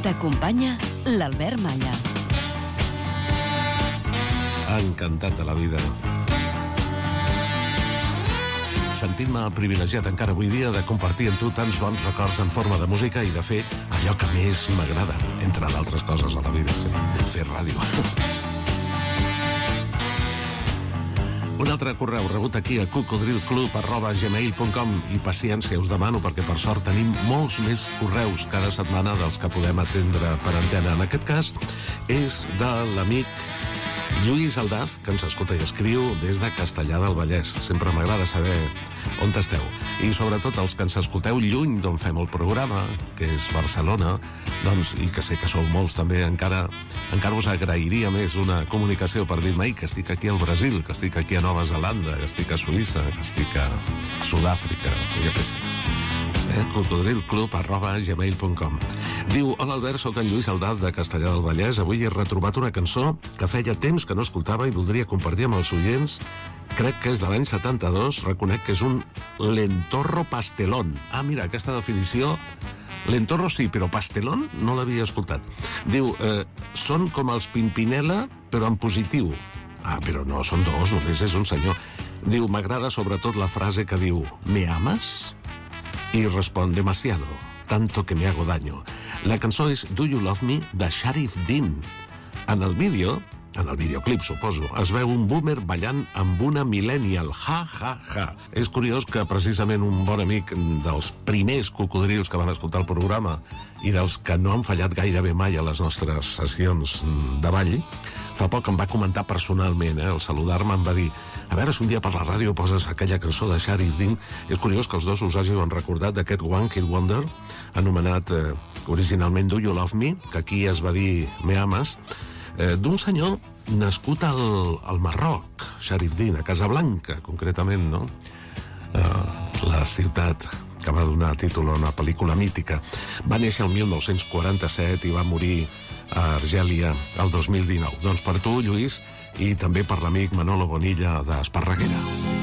T'acompanya l'Albert Malla. Encantat de la vida. Sentint-me privilegiat encara avui dia de compartir amb tu tants bons records en forma de música i de fer allò que més m'agrada, entre d'altres coses a la vida, fer ràdio. Un altre correu rebut aquí a cocodrilclub@gmail.com i paciència us demano perquè per sort tenim molts més correus cada setmana dels que podem atendre per antena. En aquest cas és de l'amic Lluís Aldaz, que ens escolta i escriu des de Castellar del Vallès. Sempre m'agrada saber on esteu. I sobretot els que ens escolteu lluny d'on fem el programa, que és Barcelona, doncs, i que sé que sou molts també, encara us agrairia més una comunicació per dir-me que estic aquí al Brasil, que estic aquí a Nova Zelanda, que estic a Suïssa, que estic a Sud-àfrica, jo què sé. cocodrilclub@gmail.com. Diu: hola Albert, soc en Lluís Aldaz de Castellar del Vallès. Avui he retrobat una cançó que feia temps que no escoltava i voldria compartir amb els oients. Crec que és de l'any 72, reconec que és un lentorro pastelón. Ah, mira, aquesta definició, lentorro sí, però pastelón no l'havia escoltat. Diu, són com els Pimpinela, però en positiu. Ah, però no, són dos, només és un senyor. Diu, m'agrada sobretot la frase que diu, ¿me amas? I respon, demasiado, tanto que me hago daño. La cançó és Do You Love Me, de Sharif Dean. En el videoclip, suposo, es veu un boomer ballant amb una millennial. Ja, ja, ja. És curiós que precisament un bon amic dels primers cocodrils que van escoltar el programa i dels que no han fallat gairebé mai a les nostres sessions de ball, fa poc em va comentar personalment, al saludar-me em va dir: a veure si un dia per la ràdio poses aquella cançó de Sharif Dean. És curiós que els dos us hàgiu recordat d'aquest One Hit Wonder, anomenat originalment Do You Love Me, que aquí es va dir Me Amas, d'un senyor nascut al Marroc, Sharif Dean, a Casablanca, concretament, no? La ciutat que va donar títol a una pel·lícula mítica. Va néixer el 1947 i va morir a Argèlia el 2019. Doncs per tu, Lluís, i també per l'amic Manolo Bonilla d'Esparreguera.